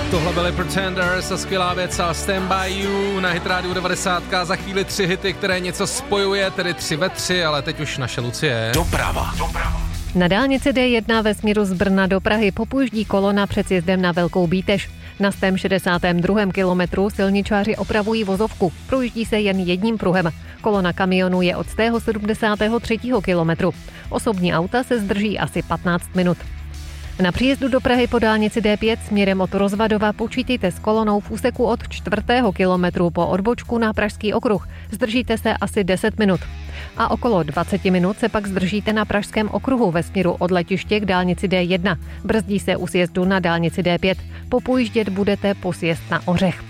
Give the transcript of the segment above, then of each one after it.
Tohle byly Pretenders a skvělá věc a Stand By You na Hit Radio 90. Za chvíli 3 hity, které něco spojuje, tedy 3 ve 3, ale teď už naše Lucie. Doprava. Na dálnici D1 ve směru z Brna do Prahy popuždí kolona před sjezdem na Velkou Bíteš. Na 162. kilometru silničáři opravují vozovku. Projíždí se jen jedním pruhem. Kolona kamionů je od 173. kilometru. Osobní auta se zdrží asi 15 minut. Na příjezdu do Prahy po dálnici D5 směrem od Rozvadova počítejte s kolonou v úseku od 4. kilometru po odbočku na Pražský okruh. Zdržíte se asi 10 minut. A okolo 20 minut se pak zdržíte na Pražském okruhu ve směru od letiště k dálnici D1. Brzdí se u sjezdu na dálnici D5. Popojíždět budete po sjezd na Ořech.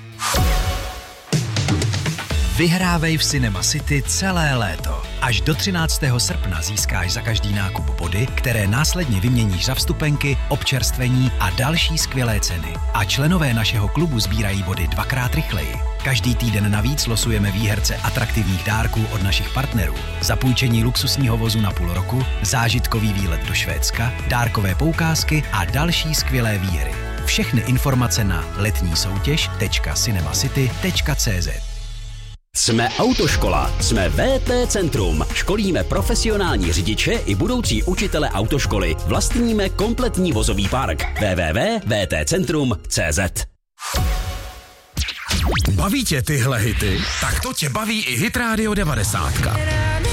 Vyhrávej v Cinema City celé léto. Až do 13. srpna získáš za každý nákup body, které následně vyměníš za vstupenky, občerstvení a další skvělé ceny. A členové našeho klubu sbírají body 2x rychleji. Každý týden navíc losujeme výherce atraktivních dárků od našich partnerů. Zapůjčení luxusního vozu na půl roku, zážitkový výlet do Švédska, dárkové poukázky a další skvělé výhry. Všechny informace na letnísoutěž.cinemacity.cz. Jsme autoškola, jsme VT Centrum. Školíme profesionální řidiče i budoucí učitele autoškoly. Vlastníme kompletní vozový park. www.vtcentrum.cz. Baví tě tyhle hity? Tak to tě baví i Hit Radio 90.